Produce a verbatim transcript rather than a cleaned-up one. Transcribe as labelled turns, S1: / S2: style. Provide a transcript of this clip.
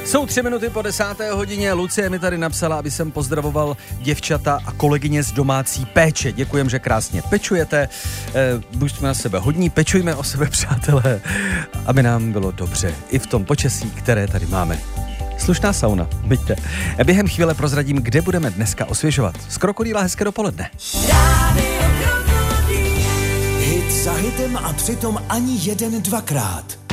S1: Jsou tři minuty po desáté hodině. Lucie mi tady napsala, aby jsem pozdravoval děvčata a kolegyně z domácí péče. Děkujem, že krásně pečujete. E, buďme na sebe hodní, pečujme o sebe, přátelé, aby nám bylo dobře. I v tom počasí, které tady máme. Slušná sauna, byďte. Během chvíle prozradím, kde budeme dneska osvěžovat. Z Krokodýla hezké dopoledne.
S2: Hit za hitem a přitom ani jeden dvakrát.